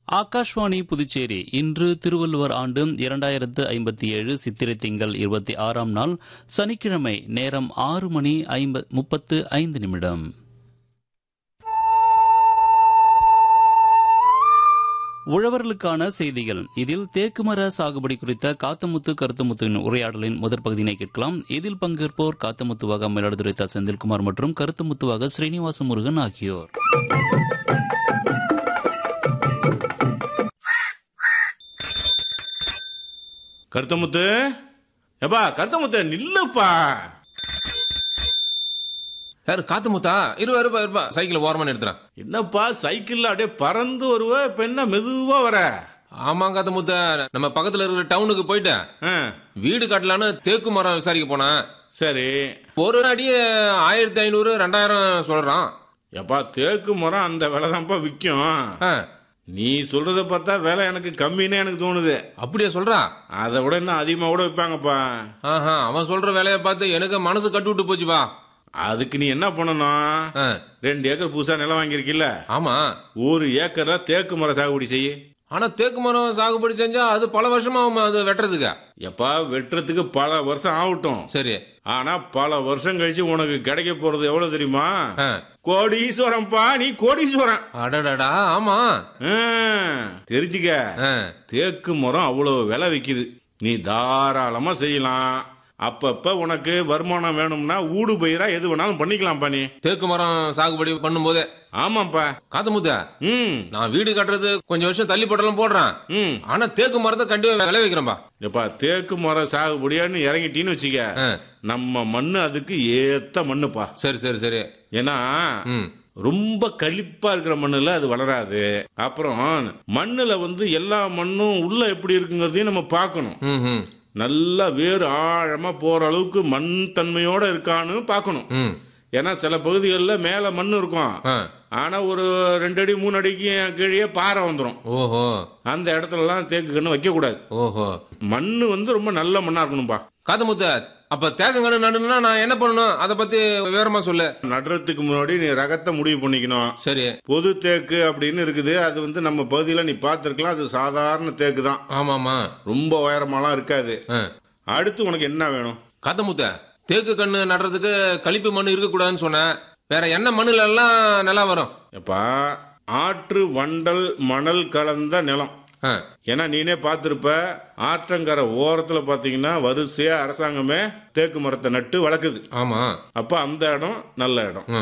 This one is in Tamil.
ஆகாஷ்வாணி புதுச்சேரி இன்று திருவள்ளுவர் ஆண்டு 2057 சித்திரை திங்கள் 26ஆம் நாள் சனிக்கிழமை. நேரம் 6:35. உழவர்களுக்கான செய்திகள். இதில் தேக்குமர சாகுபடி குறித்த காத்தமுத்து கருத்துமுத்துவின் உரையாடலின் முதற் பகுதியினை கேட்கலாம். இதில் பங்கேற்போர் காத்தமுத்துவாக மயிலாடுதுறை தா. செந்தில்குமார் மற்றும் கருத்துமுத்துவாக ஸ்ரீனிவாச முருகன் ஆகியோர். கருத்தமுத்து, எப்பா கருத்தமுத்து நில்லுப்பா. யாரு காத்தமுத்தா? இருப்பா சைக்கிள் ஓரமா நிறுத்துறேன். என்னப்பா சைக்கிள்ல அப்படியே பறந்து வருவ, இப்ப என்ன மெதுவா வர? ஆமா காத்தமுத்த, நம்ம பக்கத்துல இருக்கிற டவுனுக்கு போயிட்டேன். வீடு கட்டலான்னு தேக்கு மரம் விசாரிக்க போனேன். சரி, ஒரு அடியே 1500 2000 சொல்றான். எப்பா தேக்கு மரம் அந்த விலை தான்ப்பா விற்கும். நீ சொல்றத பார்த்தா விலை எனக்கு கம்மின்னு எனக்கு தோணுது. அப்படியே சொல்றா? அதை விட இன்னும் அதிகமா கூட விற்பாங்கப்பா. அவன் சொல்ற விலையை பார்த்து எனக்கு மனசு கட்டு விட்டு போச்சுப்பா. அதுக்கு நீ என்ன பண்ணணும், 2 ஏக்கர் புதுசா நிலம் வாங்கியிருக்கில்ல? ஆமா. 1 ஏக்கர்ல தேக்கு மரம் சாகுபடி செய்ய. ஆனா தேக்கு மரம் சாகுபடி செஞ்சா அது பல வருஷமா ஆகும் அது வெட்டுறதுக்கு. எப்பா வெட்டுறதுக்கு பல வருஷம் ஆகட்டும். சரி, ஆனா பல வருஷம் கழிச்சு உனக்கு கிடைக்க போறது எவ்வளவு தெரியுமா? கோடீஸ்வரம்பா, நீ கோடீஸ்வரன். அடடா. ஆமா, தெரிஞ்சுக்க. தேக்கு மரம் அவ்வளவு விலை விக்குது. நீ தாராளமா செய்யலாம். அப்பப்ப உனக்கு வருமானம் வேணும்னா ஊடு பயிரா எது வேணாலும் பண்ணிக்கலாம்ப்பா நீ தேக்கு மரம் சாகுபடி பண்ணும் போதே. ஆமாப்பா. காத்தமுத்த, நான் வீடு கட்டுறது கொஞ்சம் வருஷம் தள்ளி போட்டாலும் போடுறேன். ஆனா தேக்கு மரத்தை கண்டிப்பா விளை வைக்கிறேன்பா. எப்பா தேக்கு மரம் சாகுபடியான்னு இறங்கிட்டீன்னு வச்சுக்க, நம்ம மண்ணு அதுக்கு ஏத்த மண்ணுப்பா. சரி சரி சரி. ஏன்னா ரொம்ப களிப்பா இருக்கிற மண்ணுல அது வளராது. அப்புறம் மண்ணுல எல்லா மண்ணும் உள்ள எப்படி இருக்குங்கிறதையும் நம்ம பார்க்கணும். நல்லா வேறு ஆழமா போற அளவுக்கு மண் தன்மையோட இருக்கான்னு பார்க்கணும். ஏன்னா சில பகுதிகளில் மேல மண் இருக்கும், ஆனா ஒரு 2 அடி 3 அடிக்கு கீழே பாறை வந்துடும். ஓஹோ. அந்த இடத்துல எல்லாம் தேக்கு கண்ணு வைக்க கூடாது. ஓஹோ. மண்ணு ரொம்ப நல்ல மண்ணா இருக்கணும்பா. காத்தமுத்த, அப்ப தேக்கங்கன்னு நடணும்னா நான் என்ன பண்ணணும், அதை பத்தி விவரமா சொல்லு. நடுறதுக்கு முன்னாடி நீ ரகத்தை முடிவு பண்ணிக்கணும். சரி. பொது தேக்கு அப்படின்னு இருக்குது, அது நம்ம பகுதியில நீ பார்த்திருக்கலாம். அது சாதாரண தேக்கு தான். ஆமாமா. ரொம்ப உயரமாலாம் இருக்காது. அடுத்து உனக்கு என்ன வேணும்? காத்தமுத்த, தேக்கு கண்ணு நடுறதுக்கு களிப்பு மண்ணு இருக்க கூடாதுன்னு சொன்ன, வேற என்ன மண்ணுல எல்லாம் நல்லா வரும்? எப்பா ஆற்று வண்டல் மணல் கலந்த நிலம். ஏன்னா நீனே பார்த்திருப்ப, ஆற்றங்கரை ஓரத்துல பாத்தீங்கன்னா வரிசையா அரசாங்கமே தேக்கு மரத்தை நட்டு வளர்க்குது. ஆமா. அப்ப அந்த இடம் நல்ல இடம்.